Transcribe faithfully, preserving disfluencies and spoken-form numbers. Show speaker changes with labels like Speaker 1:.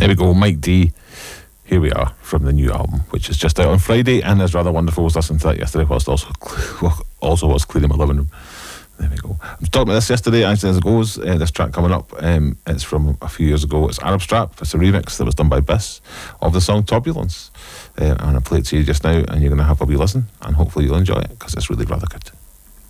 Speaker 1: There we go, Mike D. Here we are from the new album, which is just out on Friday and is rather wonderful. I was listening to that yesterday whilst also also was cleaning my living room. There we go. I was talking about this yesterday, actually, as it goes. Uh, this track coming up, um, it's from a few years ago. It's Arab Strap. It's a remix that was done by Biss of the song Turbulence. Uh, and I'll play it to you just now, and you're going to have a wee listen, and hopefully you'll enjoy it, because it's really rather good.